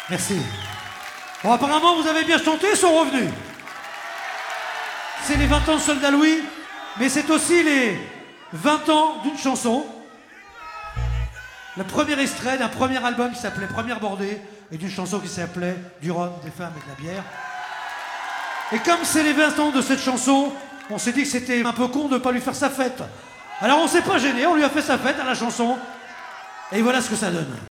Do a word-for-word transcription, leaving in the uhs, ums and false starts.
Merci. Bon, apparemment, vous avez bien chanté, ils sont revenus. C'est les vingt ans de Soldat Louis, mais c'est aussi les vingt ans d'une chanson. Le premier extrait d'un premier album qui s'appelait Première Bordée et d'une chanson qui s'appelait Du rhum, des femmes et de la bière. Et comme c'est les vingt ans de cette chanson, on s'est dit que c'était un peu con de ne pas lui faire sa fête. Alors on s'est pas gêné, on lui a fait sa fête à la chanson. Et voilà ce que ça donne.